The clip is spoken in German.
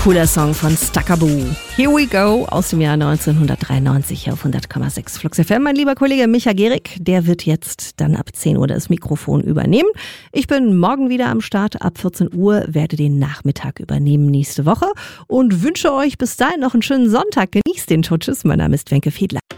cooler Song von Stakaboo. Here we go aus dem Jahr 1993 hier auf 100,6 Flux FM. Mein lieber Kollege Micha Gehrig, der wird jetzt dann ab 10 Uhr das Mikrofon übernehmen. Ich bin morgen wieder am Start. Ab 14 Uhr werde den Nachmittag übernehmen nächste Woche und wünsche euch bis dahin noch einen schönen Sonntag. Genießt den Tschüss. Mein Name ist Wenke Fiedler.